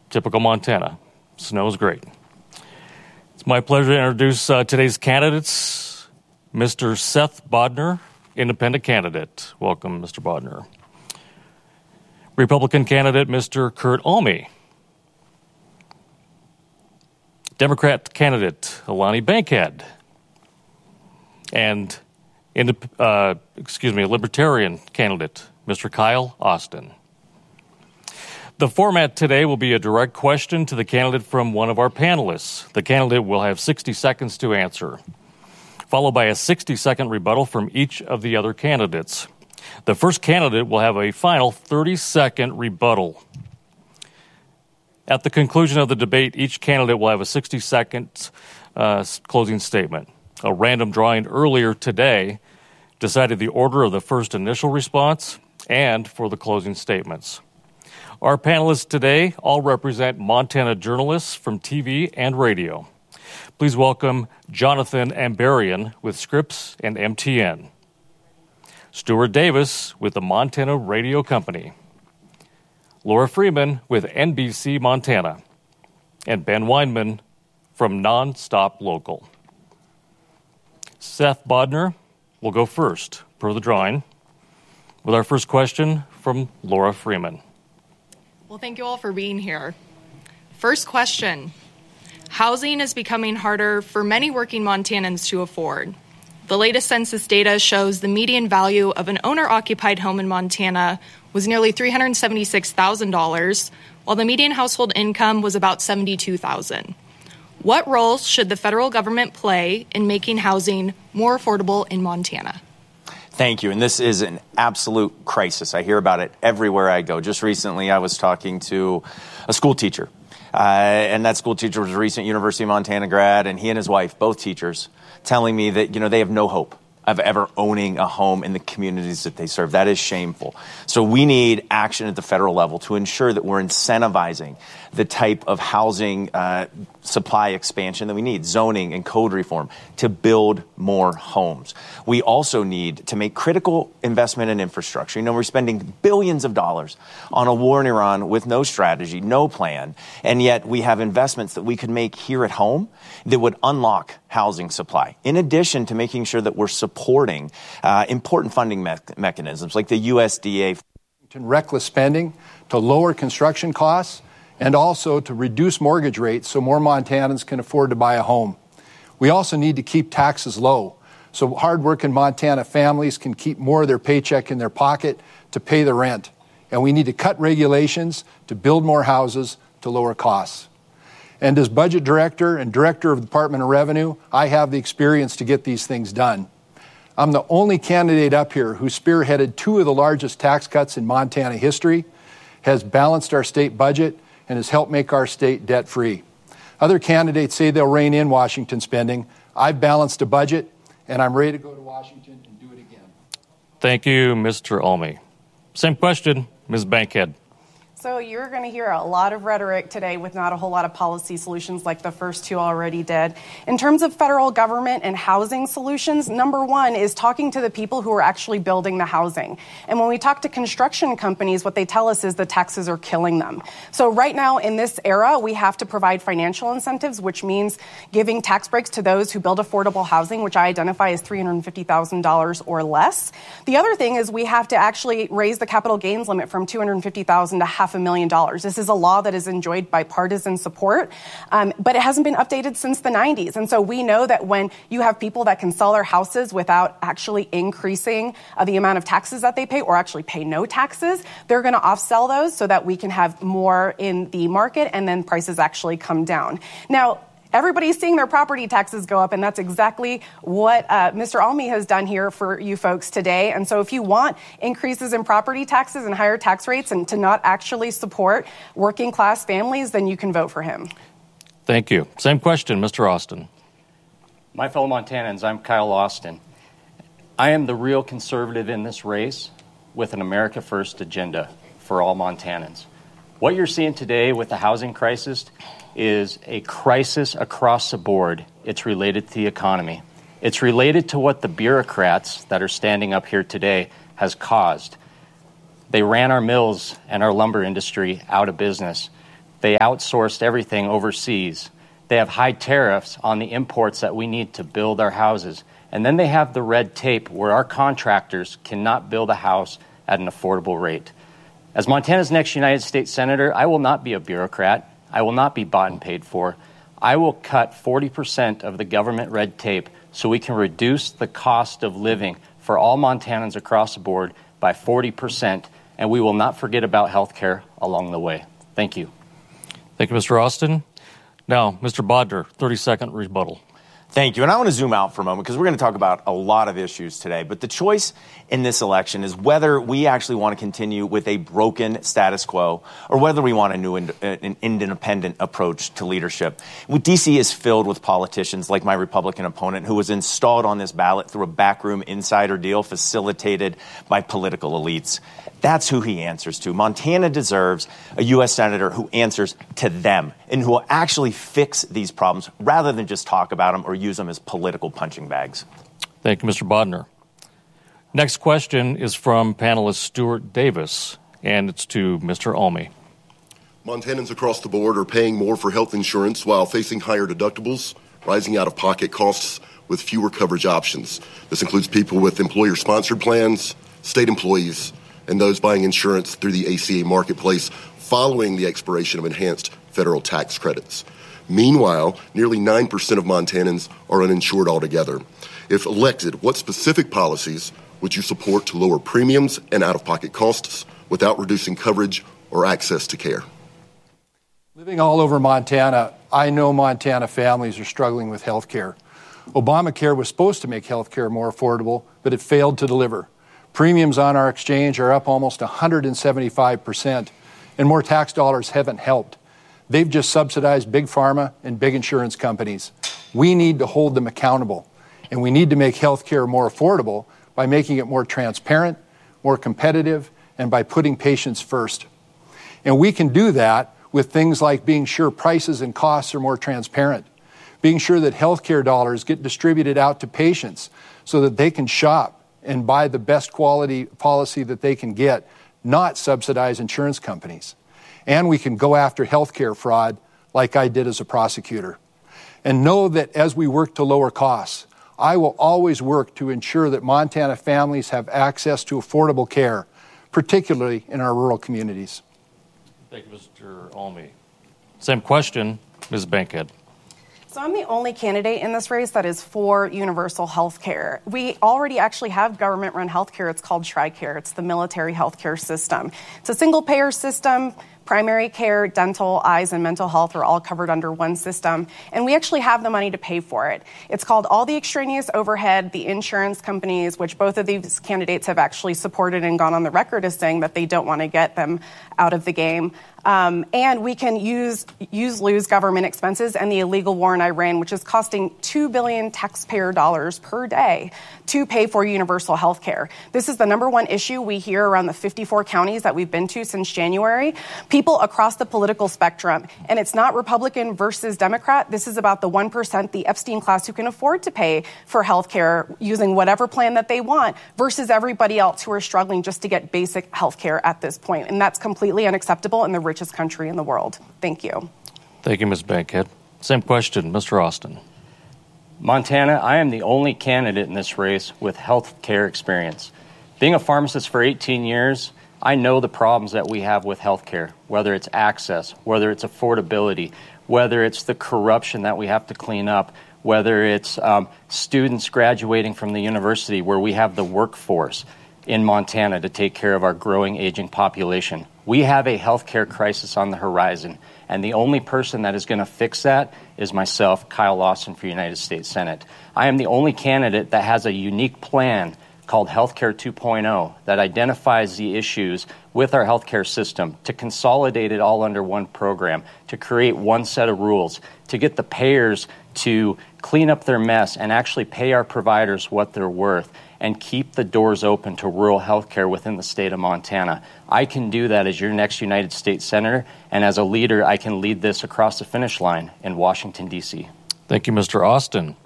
Typical Montana. Snow's great. It's my pleasure to introduce today's candidates. Mr. Seth Bodner, independent candidate. Welcome, Mr. Bodner. Republican candidate, Mr. Kurt Alme. Democrat candidate, Alani Bankhead. And Libertarian candidate, Mr. Kyle Austin. The format today will be a direct question to the candidate from one of our panelists. The candidate will have 60 seconds to answer, followed by a 60-second rebuttal from each of the other candidates. The first candidate will have a final 30-second rebuttal. At the conclusion of the debate, each candidate will have a 60-second closing statement. A random drawing earlier today decided the order of the first initial response and for the closing statements. Our panelists today all represent Montana journalists from TV and radio. Please welcome Jonathan Ambarian with Scripps and MTN, Stuart Davis with the Montana Radio Company, Laura Freeman with NBC Montana, and Ben Weinman from Nonstop Local. Seth Bodner will go first, per the drawing, with our first question from Laura Freeman. Well, thank you all for being here. First question. Housing is becoming harder for many working Montanans to afford. The latest census data shows the median value of an owner-occupied home in Montana was nearly $376,000, while the median household income was about $72,000. What role should the federal government play in making housing more affordable in Montana? Thank you. And this is an absolute crisis. I hear about it everywhere I go. Just recently, I was talking to a school teacher. And that school teacher was a recent University of Montana grad, and he and his wife, both teachers, telling me that, they have no hope of ever owning a home in the communities that they serve. That is shameful. So we need action at the federal level to ensure that we're incentivizing the type of housing supply expansion that we need, zoning and code reform, to build more homes. We also need to make critical investment in infrastructure. We're spending billions of dollars on a war in Iran with no strategy, no plan, and yet we have investments that we could make here at home that would unlock housing supply, in addition to making sure that we're supporting important funding mechanisms like the USDA. Reckless spending to lower construction costs and also to reduce mortgage rates so more Montanans can afford to buy a home. We also need to keep taxes low so hardworking Montana families can keep more of their paycheck in their pocket to pay the rent. And we need to cut regulations to build more houses to lower costs. And as budget director and director of the Department of Revenue, I have the experience to get these things done. I'm the only candidate up here who spearheaded two of the largest tax cuts in Montana history, has balanced our state budget, and has helped make our state debt-free. Other candidates say they'll rein in Washington spending. I've balanced a budget, and I'm ready to go to Washington and do it again. Thank you, Mr. Alme. Same question, Ms. Bankhead. So you're going to hear a lot of rhetoric today with not a whole lot of policy solutions like the first two already did. In terms of federal government and housing solutions, number one is talking to the people who are actually building the housing. And when we talk to construction companies, what they tell us is the taxes are killing them. So right now in this era, we have to provide financial incentives, which means giving tax breaks to those who build affordable housing, which I identify as $350,000 or less. The other thing is we have to actually raise the capital gains limit from $250,000 to $500,000. This is a law that is enjoyed bipartisan support, but it hasn't been updated since the 90s. And so we know that when you have people that can sell their houses without actually increasing the amount of taxes that they pay or actually pay no taxes, they're going to off-sell those so that we can have more in the market and then prices actually come down. Now, everybody's seeing their property taxes go up, and that's exactly what Mr. Alme has done here for you folks today. And so if you want increases in property taxes and higher tax rates and to not actually support working class families, then you can vote for him. Thank you. Same question, Mr. Austin. My fellow Montanans, I'm Kyle Austin. I am the real conservative in this race with an America First agenda for all Montanans. What you're seeing today with the housing crisis is a crisis across the board. It's related to the economy. It's related to what the bureaucrats that are standing up here today has caused. They ran our mills and our lumber industry out of business. They outsourced everything overseas. They have high tariffs on the imports that we need to build our houses. And then they have the red tape where our contractors cannot build a house at an affordable rate. As Montana's next United States Senator, I will not be a bureaucrat. I will not be bought and paid for. I will cut 40% of the government red tape so we can reduce the cost of living for all Montanans across the board by 40%, and we will not forget about health care along the way. Thank you. Thank you, Mr. Austin. Now, Mr. Bodner, 30-second rebuttal. Thank you. And I want to zoom out for a moment because we're going to talk about a lot of issues today. But the choice in this election is whether we actually want to continue with a broken status quo or whether we want a new an independent approach to leadership. D.C. is filled with politicians like my Republican opponent who was installed on this ballot through a backroom insider deal facilitated by political elites. That's who he answers to. Montana deserves a U.S. Senator who answers to them and who will actually fix these problems rather than just talk about them or use them as political punching bags. Thank you, Mr. Bodner. Next question is from panelist Stuart Davis, and it's to Mr. Almy. Montanans across the board are paying more for health insurance while facing higher deductibles, rising out-of-pocket costs with fewer coverage options. This includes people with employer-sponsored plans, state employees, and those buying insurance through the ACA marketplace following the expiration of enhanced federal tax credits. Meanwhile, nearly 9% of Montanans are uninsured altogether. If elected, what specific policies would you support to lower premiums and out-of-pocket costs without reducing coverage or access to care? Living all over Montana, I know Montana families are struggling with health care. Obamacare was supposed to make health care more affordable, but it failed to deliver. Premiums on our exchange are up almost 175%, and more tax dollars haven't helped. They've just subsidized big pharma and big insurance companies. We need to hold them accountable, and we need to make health care more affordable by making it more transparent, more competitive, and by putting patients first. And we can do that with things like being sure prices and costs are more transparent, being sure that health care dollars get distributed out to patients so that they can shop and buy the best quality policy that they can get, not subsidize insurance companies. And we can go after healthcare fraud like I did as a prosecutor. And know that as we work to lower costs, I will always work to ensure that Montana families have access to affordable care, particularly in our rural communities. Thank you, Mr. Almy. Same question, Ms. Bankhead. So I'm the only candidate in this race that is for universal health care. We already actually have government-run health care. It's called TRICARE. It's the military health care system. It's a single-payer system. Primary care, dental, eyes, and mental health are all covered under one system, and we actually have the money to pay for it. It's called all the extraneous overhead. The insurance companies, which both of these candidates have actually supported and gone on the record as saying that they don't want to get them out of the game. And we can lose government expenses and the illegal war in Iran, which is costing $2 billion taxpayer dollars per day to pay for universal health care. This is the number one issue we hear around the 54 counties that we've been to since January. People across the political spectrum, and it's not Republican versus Democrat. This is about the 1%, the Epstein class, who can afford to pay for health care using whatever plan that they want versus everybody else who are struggling just to get basic health care at this point. And that's completely unacceptable in the richest country in the world. Thank you. Thank you, Ms. Bankhead. Same question, Mr. Austin. Montana, I am the only candidate in this race with health care experience. Being a pharmacist for 18 years, I know the problems that we have with health care, whether it's access, whether it's affordability, whether it's the corruption that we have to clean up, whether it's students graduating from the university where we have the workforce in Montana to take care of our growing, aging population. We have a healthcare crisis on the horizon, and the only person that is going to fix that is myself, Kyle Lawson, for United States Senate. I am the only candidate that has a unique plan called Healthcare 2.0 that identifies the issues with our healthcare system, to consolidate it all under one program, to create one set of rules, to get the payers to clean up their mess and actually pay our providers what they're worth, and keep the doors open to rural health care within the state of Montana. I can do that as your next United States Senator, and as a leader, I can lead this across the finish line in Washington, D.C. Thank you, Mr. Austin.